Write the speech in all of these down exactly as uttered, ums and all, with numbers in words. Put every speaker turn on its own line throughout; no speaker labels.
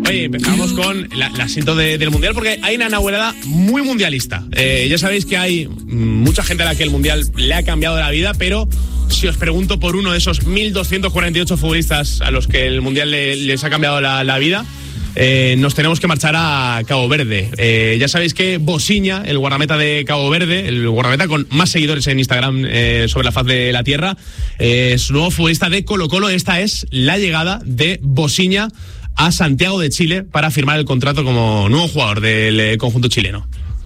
Oye, empezamos con la, el asiento de, del Mundial porque hay una inaugurada muy mundialista. Eh, ya sabéis que hay mucha gente a la que el Mundial le ha cambiado la vida, pero si os pregunto por uno de esos mil doscientos cuarenta y ocho futbolistas a los que el Mundial le, les ha cambiado la, la vida, eh, nos tenemos que marchar a Cabo Verde. Eh, ya sabéis que Bosiña, el guardameta de Cabo Verde, el guardameta con más seguidores en Instagram eh, sobre la faz de la tierra, eh, es nuevo futbolista de Colo-Colo. Esta es la llegada de Bosiña a Santiago de Chile para firmar el contrato como nuevo jugador del eh, conjunto chileno.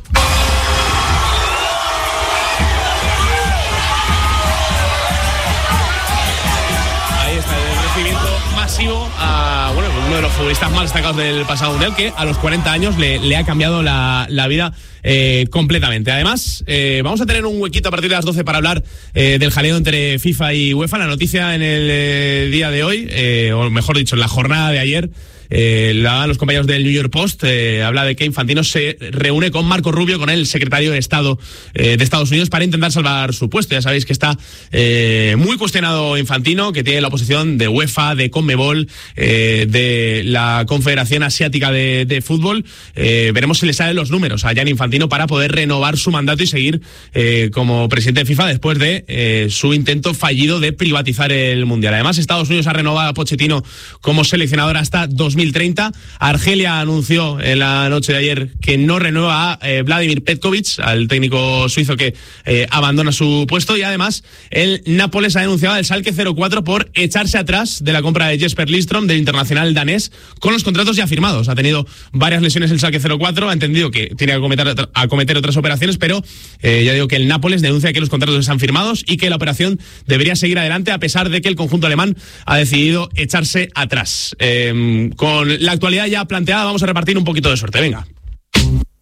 Masivo a bueno, uno de los futbolistas más destacados del pasado mundial, que a los cuarenta años le, le ha cambiado la, la vida eh, completamente. Además, eh, vamos a tener un huequito a partir de las doce para hablar eh, del jaleo entre FIFA y UEFA. La noticia en el eh, día de hoy, eh, o mejor dicho, en la jornada de ayer, Eh, la dan los compañeros del New York Post, eh, habla de que Infantino se reúne con Marco Rubio, con el secretario de Estado eh, de Estados Unidos, para intentar salvar su puesto. Ya sabéis que está eh, muy cuestionado Infantino, que tiene la oposición de UEFA, de CONMEBOL, eh, de la Confederación Asiática de, de Fútbol. Eh, veremos si le salen los números a Gianni Infantino para poder renovar su mandato y seguir eh, como presidente de FIFA después de eh, su intento fallido de privatizar el Mundial. Además, Estados Unidos ha renovado a Pochettino como seleccionador hasta dos mil treinta. Argelia anunció en la noche de ayer que no renueva a eh, Vladimir Petkovic, al técnico suizo que eh, abandona su puesto, y además el Nápoles ha denunciado al Schalke cero cuatro por echarse atrás de la compra de Jesper Lindström, del internacional danés, con los contratos ya firmados. Ha tenido varias lesiones el Schalke cero cuatro, ha entendido que tiene que acometer, acometer otras operaciones, pero eh, ya digo que el Nápoles denuncia que los contratos están firmados y que la operación debería seguir adelante a pesar de que el conjunto alemán ha decidido echarse atrás. Eh, Con la actualidad ya planteada, vamos a repartir un poquito de suerte. Venga.